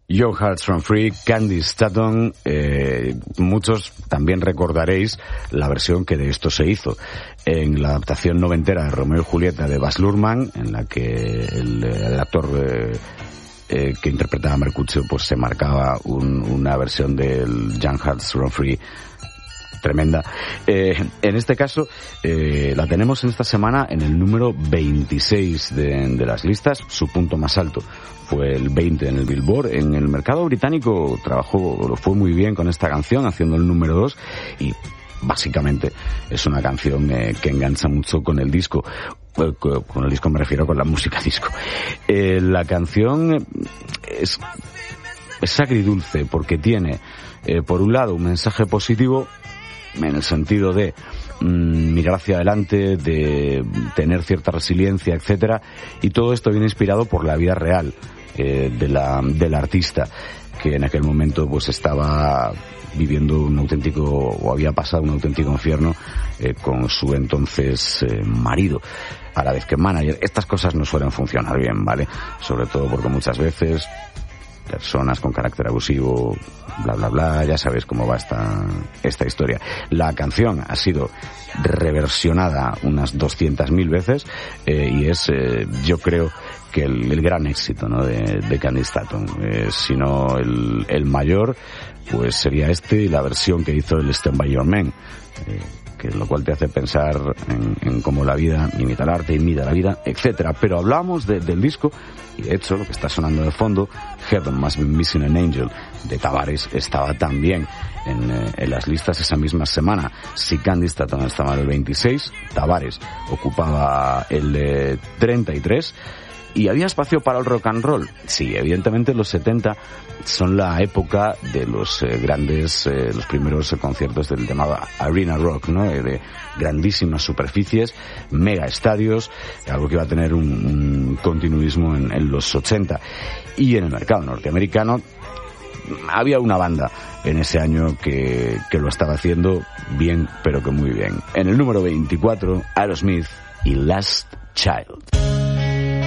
Your Hearts Run Free, Candy Staton. Muchos también recordaréis la versión que de esto se hizo en la adaptación noventera de Romeo y Julieta de Baz Luhrmann, en la que el actor que interpretaba a Mercutio pues se marcaba una versión del Young Hearts Run Free tremenda. En este caso la tenemos en esta semana en el número 26 de las listas. Su punto más alto fue el 20 en el Billboard. En el mercado británico lo fue muy bien con esta canción, haciendo el número 2, y básicamente es una canción que engancha mucho con el disco. Con el disco me refiero con la música disco. La canción es agridulce porque tiene por un lado un mensaje positivo en el sentido de mirar hacia adelante, de tener cierta resiliencia, etcétera, y todo esto viene inspirado por la vida real del artista, que en aquel momento pues estaba viviendo un auténtico, o había pasado un auténtico infierno con su entonces marido, a la vez que manager. Estas cosas no suelen funcionar bien, ¿vale? Sobre todo porque muchas veces personas con carácter abusivo, bla bla bla, ya sabéis cómo va esta historia. La canción ha sido reversionada unas 200.000 veces y es yo creo que el gran éxito, ¿no?, de Candy Staton. Si no el mayor, pues sería este y la versión que hizo el Stand By Your Man, que lo cual te hace pensar en cómo la vida imita el arte, imita la vida, etcétera. Pero hablamos del disco, y de hecho lo que está sonando de fondo, Heaven Must Be Missing an Angel, de Tavares, estaba también en las listas esa misma semana. Si Candy Staton estaba en el 26, Tavares ocupaba el 33, ¿y había espacio para el rock and roll? Sí, evidentemente los 70 son la época de los los primeros conciertos del llamado Arena Rock, ¿no? De grandísimas superficies, mega estadios, algo que iba a tener un continuismo en los 80. Y en el mercado norteamericano había una banda en ese año que lo estaba haciendo bien, pero que muy bien. En el número 24, Aerosmith y Last Child.